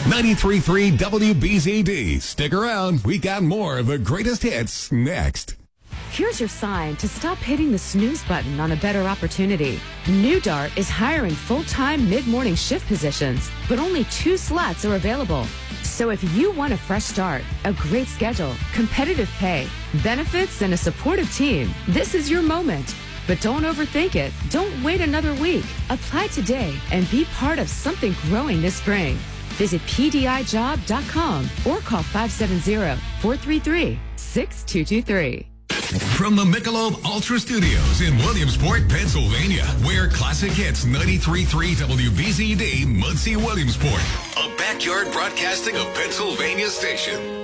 93.3 WBZD. Stick around. We got more of the greatest hits next. Here's your sign to stop hitting the snooze button on a better opportunity. New Dart is hiring full-time mid-morning shift positions, but only 2 slots are available. So if you want a fresh start, a great schedule, competitive pay, benefits, and a supportive team, this is your moment. But don't overthink it. Don't wait another week. Apply today and be part of something growing this spring. Visit PDIjob.com or call 570-433-6223. From the Michelob Ultra Studios in Williamsport, Pennsylvania, where classic hits 93.3 WBZD, Muncie, Williamsport. A backyard broadcasting of Pennsylvania station.